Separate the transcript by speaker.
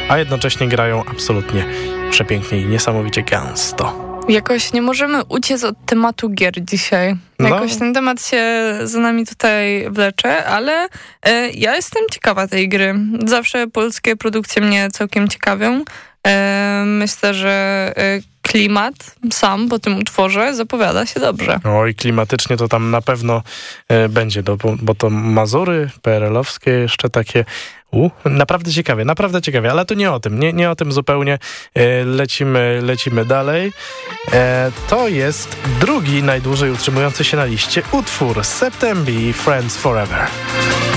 Speaker 1: a jednocześnie grają absolutnie przepięknie i niesamowicie gęsto.
Speaker 2: Jakoś nie możemy uciec od tematu gier dzisiaj. Jakoś ten temat się za nami tutaj wlecze, ale ja jestem ciekawa tej gry. Zawsze polskie produkcje mnie całkiem ciekawią. Myślę, że klimat sam po tym utworze zapowiada się dobrze.
Speaker 1: Oj, klimatycznie to tam na pewno będzie, bo to Mazury PRL-owskie jeszcze takie... naprawdę ciekawie, ale to nie o tym, nie o tym zupełnie. Lecimy dalej. To jest drugi najdłużej utrzymujący się na liście utwór September Friends Forever.